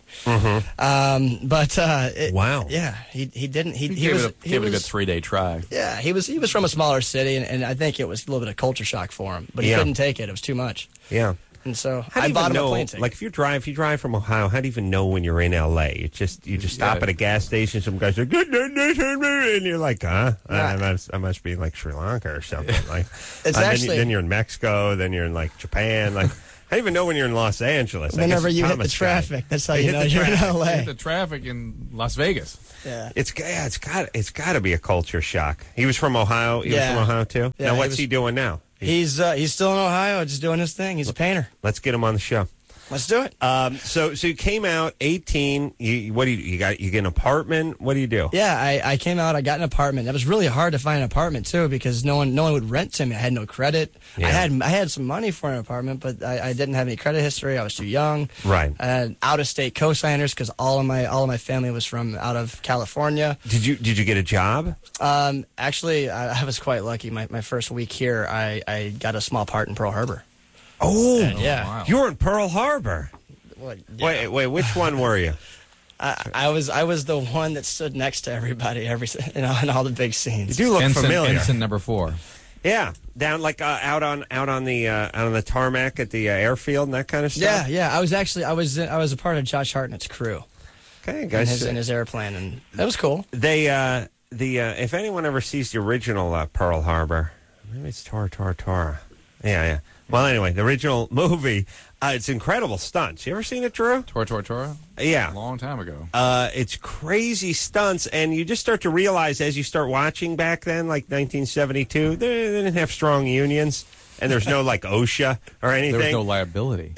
[SPEAKER 1] Wow.
[SPEAKER 10] Yeah, he didn't. He
[SPEAKER 3] gave
[SPEAKER 10] was
[SPEAKER 3] it a good 3-day try.
[SPEAKER 10] Yeah, he was from a smaller city, and I think it was a little bit of culture shock for him. But he couldn't take it. It was too much.
[SPEAKER 1] Yeah.
[SPEAKER 10] And so
[SPEAKER 1] I
[SPEAKER 10] bought him
[SPEAKER 1] know,
[SPEAKER 10] a plane ticket.
[SPEAKER 1] like if you drive from Ohio, how do you even know when you're in L.A.? You just stop at a gas station. Some guys are good, and you're like, huh? I must be in like Sri Lanka or something. Like
[SPEAKER 10] it's actually
[SPEAKER 1] then you're in Mexico. Then you're in like Japan. Like I even know when you're in Los Angeles.
[SPEAKER 10] Whenever you hit the traffic, that's how you know you're in LA.
[SPEAKER 3] You hit the traffic in Las Vegas.
[SPEAKER 10] Yeah.
[SPEAKER 1] It's got to be a culture shock. He was from Ohio. He was from Ohio too.
[SPEAKER 10] Yeah,
[SPEAKER 1] now what's he doing now?
[SPEAKER 10] He's still in Ohio, just doing his thing. He's a painter.
[SPEAKER 1] Let's get him on the show.
[SPEAKER 10] Let's do it.
[SPEAKER 1] So you came out 18. You get an apartment? What do you do?
[SPEAKER 10] Yeah, I came out. I got an apartment. It was really hard to find an apartment too because no one would rent to me. I had no credit. Yeah. I had some money for an apartment, but I didn't have any credit history. I was too young.
[SPEAKER 1] Right.
[SPEAKER 10] I had out of state co-signers because all of my family was from out of California.
[SPEAKER 1] Did you get a job?
[SPEAKER 10] Actually, I was quite lucky. My first week here, I got a small part in Pearl Harbor.
[SPEAKER 1] Oh,
[SPEAKER 10] yeah.
[SPEAKER 1] Wow. You were in Pearl Harbor.
[SPEAKER 10] Well, yeah.
[SPEAKER 1] Wait, which one were you?
[SPEAKER 10] I was the one that stood next to everybody, in all the big scenes.
[SPEAKER 1] You do look familiar.
[SPEAKER 3] Ensign number 4.
[SPEAKER 1] Yeah, down like out on the tarmac at the airfield and that kind of stuff.
[SPEAKER 10] Yeah. I was a part of Josh Hartnett's crew.
[SPEAKER 1] Okay, guys,
[SPEAKER 10] in his airplane, and that was cool.
[SPEAKER 1] They if anyone ever sees the original Pearl Harbor, maybe it's Tora. Yeah. Well, anyway, the original movie, it's incredible stunts. You ever seen it, Drew?
[SPEAKER 3] Tora?
[SPEAKER 1] Yeah.
[SPEAKER 3] A long time ago.
[SPEAKER 1] It's crazy stunts, and you just start to realize as you start watching back then, like 1972, they didn't have strong unions, and there's no, like, OSHA or anything.
[SPEAKER 3] There was no liability.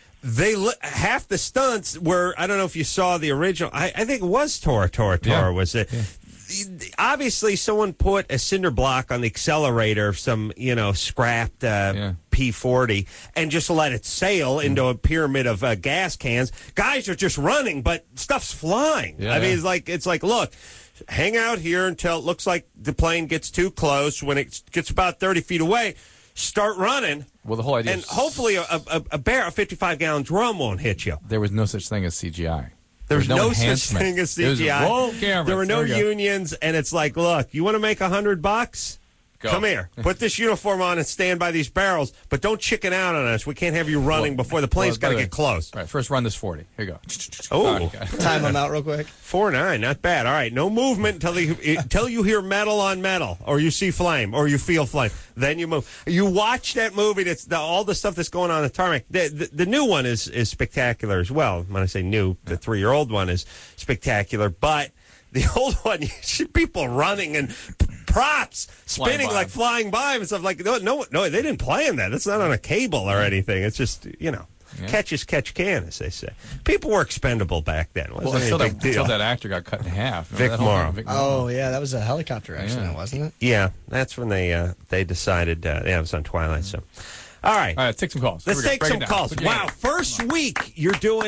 [SPEAKER 1] Half the stunts were, I don't know if you saw the original, I think it was Tora, was it? Yeah. Obviously, someone put a cinder block on the accelerator of some, scrapped P-40 and just let it sail into a pyramid of gas cans. Guys are just running, but stuff's flying.
[SPEAKER 3] Yeah,
[SPEAKER 1] I mean, it's like, look, hang out here until it looks like the plane gets too close. When it gets about 30 feet away, start running.
[SPEAKER 3] Well, the whole idea
[SPEAKER 1] and hopefully a 55-gallon drum won't hit you.
[SPEAKER 3] There was no such thing as CGI.
[SPEAKER 1] There was no such thing as CGI. There were no unions, and it's like, look, you want to make $100?
[SPEAKER 3] Go.
[SPEAKER 1] Come here. Put this uniform on and stand by these barrels, but don't chicken out on us. We can't have you running before the plane's got to get close.
[SPEAKER 3] All right, first run this 40. Here you go.
[SPEAKER 1] Oh.
[SPEAKER 10] Time them out real quick.
[SPEAKER 1] 4.9, not bad. All right, no movement until you hear metal on metal, or you see flame, or you feel flame. Then you move. You watch that movie. That's all the stuff that's going on in the tarmac. The new one is spectacular as well. When I say new, the 3-year-old one is spectacular, but the old one, you see people running and props spinning flying by and stuff like no, they didn't plan that. It's not on a cable or anything. It's just catch as catch can, as they say. People were expendable back then.
[SPEAKER 3] Well, until that actor got cut in half.
[SPEAKER 1] Vic Morrow.
[SPEAKER 10] Oh yeah, that was a helicopter accident, wasn't it?
[SPEAKER 1] Yeah, that's when they decided. It was on Twilight. So, all right,
[SPEAKER 3] let's take some calls.
[SPEAKER 1] Let's take some calls. Wow, first week you're doing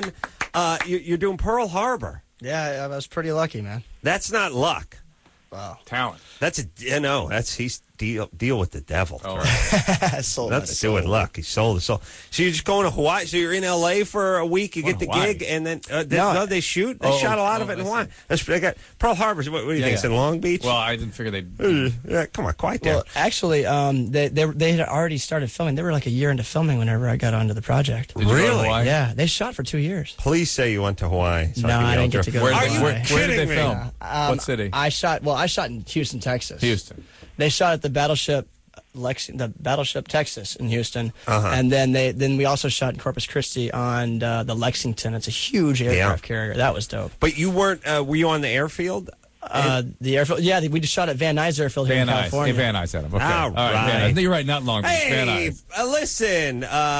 [SPEAKER 1] Pearl Harbor.
[SPEAKER 10] Yeah, I was pretty lucky, man.
[SPEAKER 1] That's not luck.
[SPEAKER 10] Wow.
[SPEAKER 3] Talent.
[SPEAKER 1] That's he's deal with the devil.
[SPEAKER 10] Oh, right.
[SPEAKER 1] That's to do with luck. He sold his soul. So you're just going to Hawaii. So you're in L.A. for a week. You get the gig, and then they shoot. They shot a lot of it in Hawaii. They got Pearl Harbor. What do you think? It's in Long Beach.
[SPEAKER 3] Well, I didn't figure they'd.
[SPEAKER 1] Yeah, come on, quiet down.
[SPEAKER 10] Well, actually, they had already started filming. They were like a year into filming whenever I got onto the project.
[SPEAKER 1] Really?
[SPEAKER 10] Yeah, they shot for 2 years.
[SPEAKER 1] Please say you went to Hawaii.
[SPEAKER 10] So I didn't get to go.
[SPEAKER 1] Are you
[SPEAKER 3] kidding
[SPEAKER 1] me?
[SPEAKER 3] Where did they film? What city?
[SPEAKER 10] I shot in Houston, Texas.
[SPEAKER 3] Houston.
[SPEAKER 10] They shot at the Battleship Texas in Houston, and then we also shot in Corpus Christi on the Lexington. It's a huge aircraft carrier. That was dope.
[SPEAKER 1] But you weren't? Were you on the airfield?
[SPEAKER 10] The airfield, yeah, we just shot at Van Nuys Airfield here in California.
[SPEAKER 3] Van Nuys had them. Okay.
[SPEAKER 1] All right.
[SPEAKER 3] You're right, not Long Beach.
[SPEAKER 1] Hey,
[SPEAKER 3] Van Nuys.
[SPEAKER 1] Listen,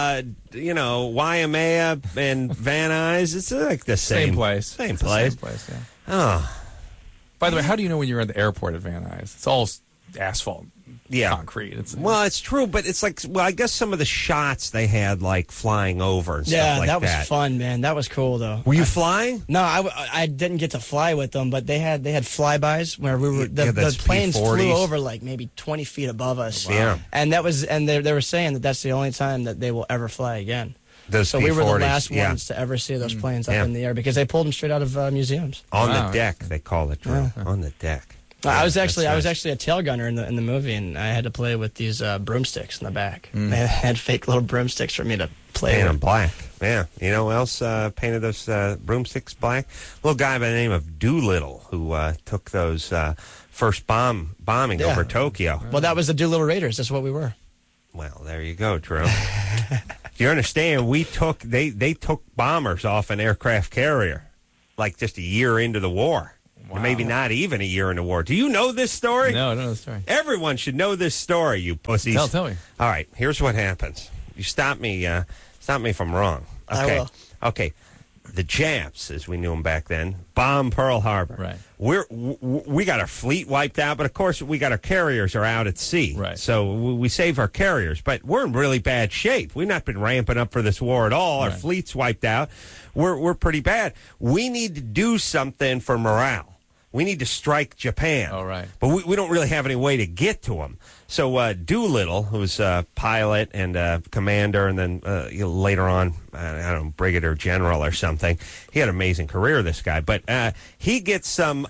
[SPEAKER 1] Waimea and Van Nuys, it's like the same
[SPEAKER 3] place.
[SPEAKER 1] Same place,
[SPEAKER 3] yeah.
[SPEAKER 1] Oh.
[SPEAKER 3] By the way, how do you know when you're at the airport at Van Nuys? It's all asphalt. Concrete.
[SPEAKER 1] It's true, but it's like, I guess some of the shots they had, like, flying over and stuff like that.
[SPEAKER 10] Yeah, that was fun, man. That was cool, though.
[SPEAKER 1] Were you flying?
[SPEAKER 10] No, I didn't get to fly with them, but they had flybys where we were, the planes
[SPEAKER 1] P-40s.
[SPEAKER 10] flew over, like, maybe 20 feet above us.
[SPEAKER 1] Wow. Yeah.
[SPEAKER 10] And they were saying that that's the only time that they will ever fly again.
[SPEAKER 1] So
[SPEAKER 10] we were the last ones to ever see those planes up in the air because they pulled them straight out of museums.
[SPEAKER 1] On the deck, they call it, Drew. On the deck.
[SPEAKER 10] I was actually a tail gunner in the movie, and I had to play with these broomsticks in the back. They had fake little broomsticks for me to play with.
[SPEAKER 1] Paint them black. Yeah. You know who else painted those broomsticks black? A little guy by the name of Doolittle who took those first bombing over Tokyo.
[SPEAKER 10] Well, that was the Doolittle Raiders. That's what we were.
[SPEAKER 1] Well, there you go, Drew. You understand? They took bombers off an aircraft carrier, like just a year into the war. Wow. Or maybe not even a year in the war. Do you know this story?
[SPEAKER 3] No, I don't know the story.
[SPEAKER 1] Everyone should know this story, you pussies.
[SPEAKER 3] Tell me.
[SPEAKER 1] All right, here's what happens. You stop me if I'm wrong. Okay.
[SPEAKER 10] I will.
[SPEAKER 1] Okay. The Japs, as we knew them back then, bombed Pearl Harbor.
[SPEAKER 3] Right.
[SPEAKER 1] We got our fleet wiped out, but of course we got our carriers are out at sea.
[SPEAKER 3] Right.
[SPEAKER 1] So we save our carriers, but we're in really bad shape. We've not been ramping up for this war at all. Our fleet's wiped out. We're pretty bad. We need to do something for morale. We need to strike Japan.
[SPEAKER 3] All right.
[SPEAKER 1] But we don't really have any way to get to them. So Doolittle, who's a pilot and commander, and then later on, I don't know, brigadier general or something. He had an amazing career, this guy. But he gets some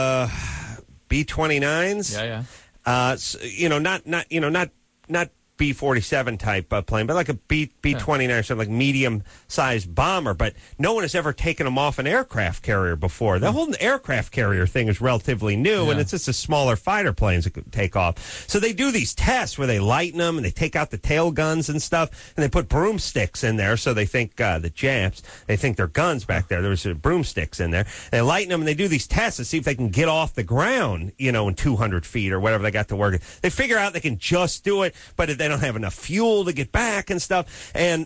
[SPEAKER 1] B-29s.
[SPEAKER 3] Yeah.
[SPEAKER 1] Not B-47 type plane, but like a B-29 or something, like medium-sized bomber. But no one has ever taken them off an aircraft carrier before. The whole aircraft carrier thing is relatively new, and it's just the smaller fighter planes that could take off. So they do these tests where they lighten them, and they take out the tail guns and stuff, and they put broomsticks in there, so they think the Japs, they think they're guns back there. There was broomsticks in there. They lighten them, and they do these tests to see if they can get off the ground, in 200 feet or whatever they got to work. They figure out they can just do it, but if they don't have enough fuel to get back and stuff. And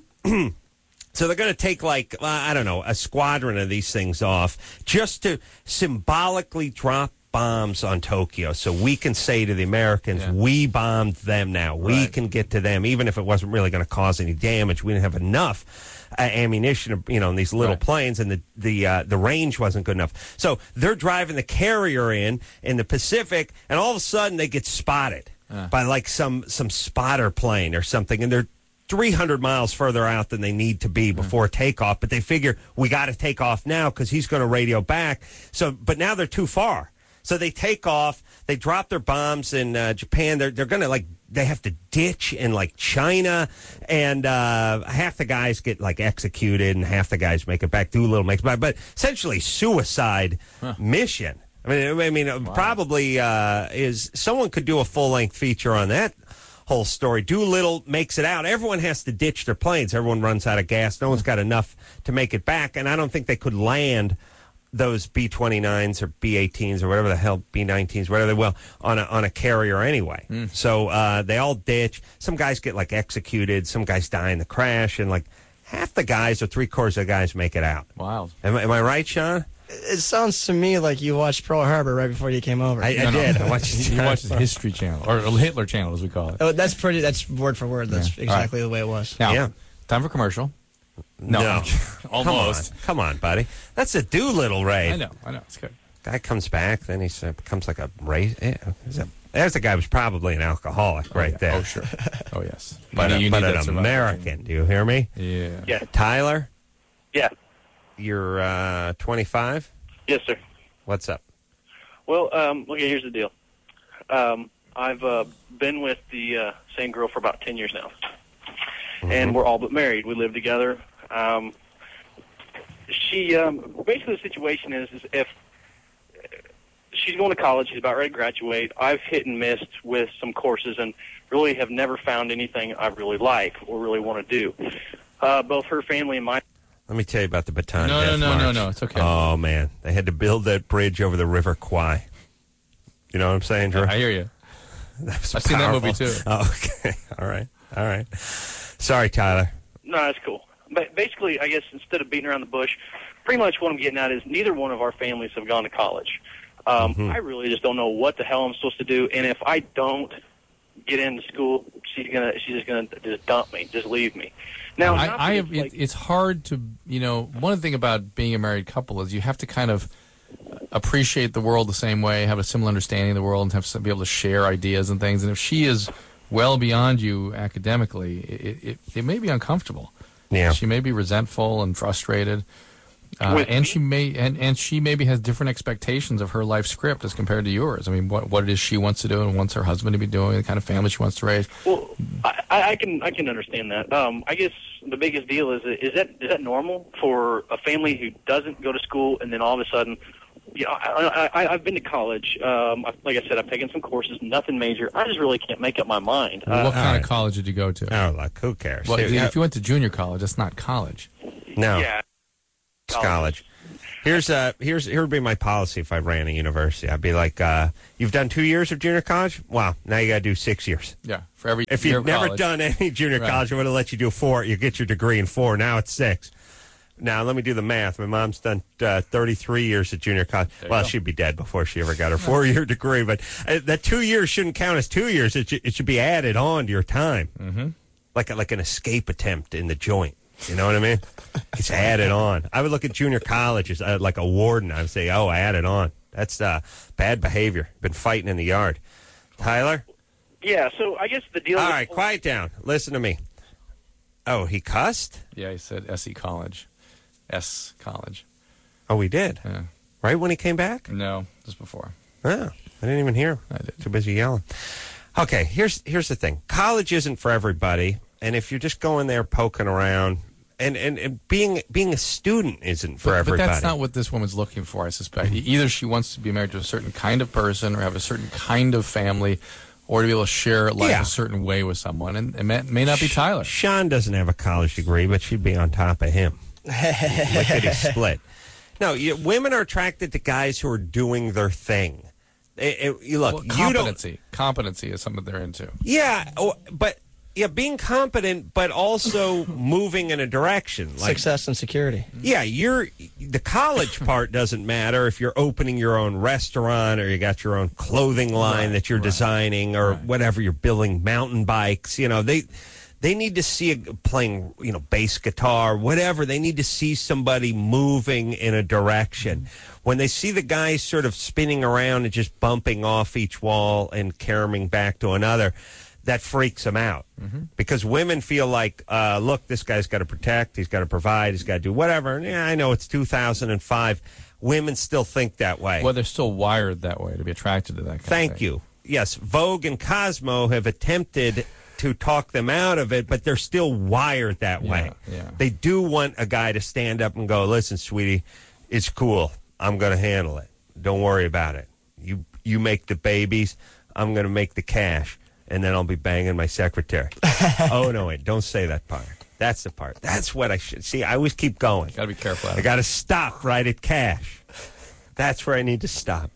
[SPEAKER 1] so they're going to take, like, a squadron of these things off just to symbolically drop bombs on Tokyo so we can say to the Americans, we bombed them now. We can get to them, even if it wasn't really going to cause any damage. We didn't have enough ammunition, in these little planes, and the range wasn't good enough. So they're driving the carrier in the Pacific, and all of a sudden they get spotted by like some spotter plane or something, and they're 300 miles further out than they need to be before takeoff, but they figure we got to take off now because he's going to radio back. So, but now they're too far. So they take off, they drop their bombs in Japan. They're going to they have to ditch in like China, and half the guys get like executed and half the guys make it back. Doolittle makes it back, but essentially suicide mission. I mean, probably is someone could do a full-length feature on that whole story. Doolittle makes it out. Everyone has to ditch their planes. Everyone runs out of gas. No one's got enough to make it back, and I don't think they could land those B-29s or B-18s or whatever the hell, B-19s, whatever they will, on a carrier anyway. So they all ditch. Some guys get like executed. Some guys die in the crash, and like half the guys or three-quarters of the guys make it out.
[SPEAKER 3] Wow.
[SPEAKER 1] Am I right, Sean?
[SPEAKER 10] It sounds to me like you watched Pearl Harbor right before you came over.
[SPEAKER 1] I did. I watched
[SPEAKER 3] you watched the History Channel, or Hitler Channel, as we call it.
[SPEAKER 10] Oh, that's word for word. That's exactly the way it was.
[SPEAKER 3] Now, time for commercial. No. Almost.
[SPEAKER 1] Come on, buddy. That's a Doolittle raid.
[SPEAKER 3] I know. It's good.
[SPEAKER 1] Guy comes back, then he becomes like a race. There's a guy who's probably an alcoholic there.
[SPEAKER 3] Oh, sure. Oh, yes.
[SPEAKER 1] But an American. Do you hear me?
[SPEAKER 3] Yeah.
[SPEAKER 1] Tyler?
[SPEAKER 4] Yeah.
[SPEAKER 1] You're 25?
[SPEAKER 4] Yes, sir.
[SPEAKER 1] What's up?
[SPEAKER 4] Well, okay, here's the deal. I've been with the same girl for about 10 years now. And we're all but married. We live together. She basically the situation is if she's going to college, she's about ready to graduate. I've hit and missed with some courses and really have never found anything I really like or really want to do. Both her family and mine.
[SPEAKER 1] Let me tell you about the Bataan Death March.
[SPEAKER 3] No, it's okay.
[SPEAKER 1] Oh, man. They had to build that bridge over the River Kwai. You know what I'm saying, Drew?
[SPEAKER 3] I hear you. I've seen that movie, too.
[SPEAKER 1] Oh, okay. All right. Sorry, Tyler.
[SPEAKER 4] No, that's cool. But basically, I guess instead of beating around the bush, pretty much what I'm getting at is neither one of our families have gone to college. I really just don't know what the hell I'm supposed to do, and if I don't get into school, she's just gonna dump me, just leave me. Now,
[SPEAKER 3] it's hard to, one thing about being a married couple is you have to kind of appreciate the world the same way, have a similar understanding of the world, and be able to share ideas and things. And if she is well beyond you academically, it may be uncomfortable.
[SPEAKER 1] Yeah.
[SPEAKER 3] She may be resentful and frustrated. And she maybe has different expectations of her life script as compared to yours. I mean, what it is she wants to do and wants her husband to be doing, the kind of family she wants to raise.
[SPEAKER 4] Well, I can understand that. I guess the biggest deal is that normal for a family who doesn't go to school and then all of a sudden
[SPEAKER 12] I've been to college. Like I said, I've taken some courses, nothing major. I just really can't make up my mind.
[SPEAKER 3] What kind of college did you go to?
[SPEAKER 1] Oh, like, who cares?
[SPEAKER 3] Well, if you went to junior college, that's not college.
[SPEAKER 1] No.
[SPEAKER 12] Yeah.
[SPEAKER 1] It's college. Here would be my policy if I ran a university. I'd be like, you've done 2 years of junior college? Wow, now you got to do 6 years.
[SPEAKER 3] Yeah, for every
[SPEAKER 1] If
[SPEAKER 3] year
[SPEAKER 1] you've
[SPEAKER 3] of
[SPEAKER 1] never
[SPEAKER 3] college.
[SPEAKER 1] done any junior college, I would have let you do 4. You get your degree in 4. Now it's 6. Now, let me do the math. My mom's done 33 years at junior college. Well, she'd be dead before she ever got her 4-year degree. But that 2 years shouldn't count as 2 years. It should be added on to your time.
[SPEAKER 3] Mm-hmm.
[SPEAKER 1] Like an escape attempt in the joint. You know what I mean? It's added on. I would look at junior colleges like a warden. I would say, oh, I added on. That's bad behavior. Been fighting in the yard. Tyler?
[SPEAKER 12] Yeah, so I guess the deal...
[SPEAKER 1] All right, quiet down. Listen to me. Oh, he cussed?
[SPEAKER 3] Yeah, he said SE College. S College.
[SPEAKER 1] Oh, he did?
[SPEAKER 3] Yeah.
[SPEAKER 1] Right when he came back?
[SPEAKER 3] No, just before.
[SPEAKER 1] Oh, I didn't even hear him.
[SPEAKER 3] I did.
[SPEAKER 1] Too busy yelling. Okay, here's the thing. College isn't for everybody, and if you're just going there poking around, and being a student isn't for everybody.
[SPEAKER 3] But that's not what this woman's looking for, I suspect. Either she wants to be married to a certain kind of person or have a certain kind of family or to be able to share life a certain way with someone, and it may not be Tyler.
[SPEAKER 1] Sean doesn't have a college degree, but she'd be on top of him. Look at his split. No, women are attracted to guys who are doing their thing. Look,
[SPEAKER 3] competency is something they're into.
[SPEAKER 1] Yeah, but being competent, but also moving in a direction, like
[SPEAKER 10] success and security.
[SPEAKER 1] Yeah, the college part doesn't matter if you're opening your own restaurant or you got your own clothing line that you're designing or whatever. You're building mountain bikes. You know, they need to see playing, bass guitar, whatever. They need to see somebody moving in a direction. When they see the guy sort of spinning around and just bumping off each wall and caroming back to another, that freaks them out. Mm-hmm. Because women feel like, look, this guy's got to protect, he's got to provide, he's got to do whatever. And, I know it's 2005. Women still think that way.
[SPEAKER 3] Well, they're still wired that way to be attracted to that kind of thing.
[SPEAKER 1] Thank you. Yes, Vogue and Cosmo have attempted to talk them out of it, but they're still wired that way.
[SPEAKER 3] Yeah.
[SPEAKER 1] They do want a guy to stand up and go, listen, sweetie, it's cool. I'm going to handle it. Don't worry about it. You make the babies. I'm going to make the cash, and then I'll be banging my secretary. Oh, no, wait. Don't say that part. That's the part. That's what I should. See, I always keep going.
[SPEAKER 3] Got to be careful.
[SPEAKER 1] I got to stop right at cash. That's where I need to stop.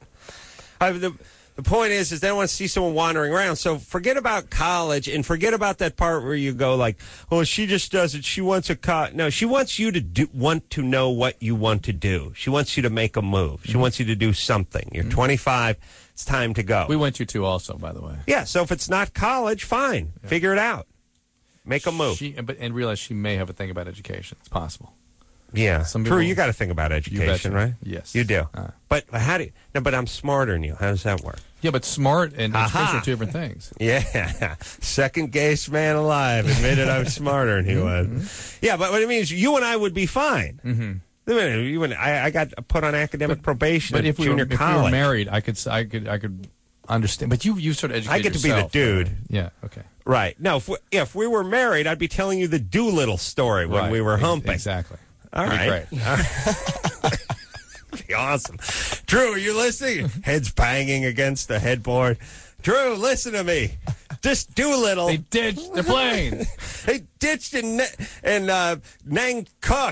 [SPEAKER 1] The point is they don't want to see someone wandering around. So forget about college and forget about that part where you go like, oh, she just does it. She wants No, she wants you to want to know what you want to do. She wants you to make a move. She wants you to do something. You're 25. It's time to go.
[SPEAKER 3] We went to too also, by the way.
[SPEAKER 1] Yeah, so if it's not college, fine. Yeah. Figure it out. Make a move.
[SPEAKER 3] And realize she may have a thing about education. It's possible.
[SPEAKER 1] Yeah, True. You got to think about education, right?
[SPEAKER 3] Yes,
[SPEAKER 1] you do. But how do you? No, but I'm smarter than you. How does that work?
[SPEAKER 3] Yeah, but smart and education are two different things.
[SPEAKER 1] Yeah, second gayest man alive admitted I was smarter than he was. Yeah, but what it means, you and I would be fine. Mm-hmm. I got put on academic probation.
[SPEAKER 3] But if we were married, I could understand. But you sort of educate
[SPEAKER 1] I get
[SPEAKER 3] yourself,
[SPEAKER 1] to be the dude.
[SPEAKER 3] Yeah. Okay.
[SPEAKER 1] Right. No, if we were married, I'd be telling you the Doolittle story when we were humping.
[SPEAKER 3] Exactly.
[SPEAKER 1] All right.
[SPEAKER 3] Great.
[SPEAKER 1] All right. Be awesome. Drew, are you listening? Heads banging against the headboard. Drew, listen to me. Just Doolittle.
[SPEAKER 3] They ditched the plane.
[SPEAKER 1] They ditched in Nang Kuk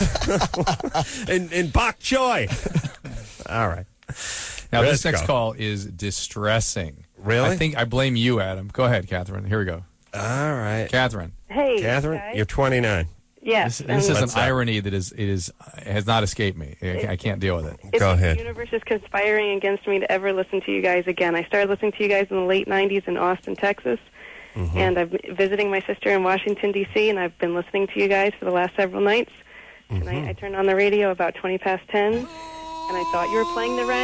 [SPEAKER 1] and Bok Choy. All right.
[SPEAKER 3] Now, this next call is distressing.
[SPEAKER 1] Really?
[SPEAKER 3] I blame you, Adam. Go ahead, Catherine. Here we go.
[SPEAKER 1] All right.
[SPEAKER 3] Catherine.
[SPEAKER 2] Hey,
[SPEAKER 1] Catherine,
[SPEAKER 2] guys.
[SPEAKER 1] You're 29.
[SPEAKER 2] Yes.
[SPEAKER 3] This is an irony that has not escaped me. I can't deal with it.
[SPEAKER 1] Go ahead.
[SPEAKER 2] The universe is conspiring against me to ever listen to you guys again. I started listening to you guys in the late 90s in Austin, Texas. Mm-hmm. And I've been visiting my sister in Washington, D.C., and I've been listening to you guys for the last several nights. Mm-hmm. And I turned on the radio about 20 past 10, and I thought you were playing the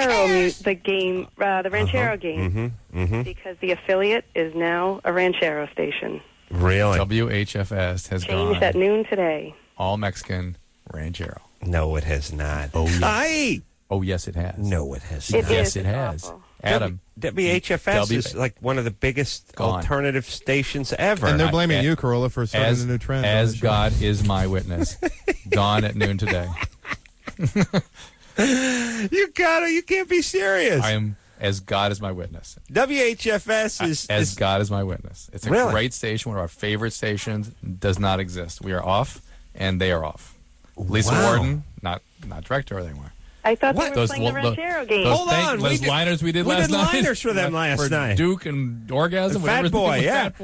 [SPEAKER 2] Ranchero game, because the affiliate is now a Ranchero station.
[SPEAKER 1] Really?
[SPEAKER 3] WHFS has
[SPEAKER 2] changed at noon today.
[SPEAKER 3] All Mexican Ranchero.
[SPEAKER 1] No, it has not.
[SPEAKER 3] Oh, yes.
[SPEAKER 1] Aye.
[SPEAKER 3] Oh, yes, it has.
[SPEAKER 1] No, it has not.
[SPEAKER 3] Yes, it has.
[SPEAKER 2] Awful.
[SPEAKER 3] Adam.
[SPEAKER 1] WHFS is like one of the biggest alternative stations ever.
[SPEAKER 13] And they're blaming you, Corolla, for starting a new trend.
[SPEAKER 3] As God is my witness. Gone at noon today.
[SPEAKER 1] You Gatto, you can't be serious.
[SPEAKER 14] I am as God is my witness.
[SPEAKER 1] WHFS is...
[SPEAKER 14] As God is my witness. It's a great station, one of our favorite stations. Does not exist. We are off, and they are off. Lisa Warden, not director anymore.
[SPEAKER 15] I thought they were playing the Ranchero game.
[SPEAKER 1] Hold on.
[SPEAKER 14] Those liners we did last night.
[SPEAKER 1] We did liners for them last night.
[SPEAKER 14] Duke and Orgasm.
[SPEAKER 1] Fat Boy, yeah.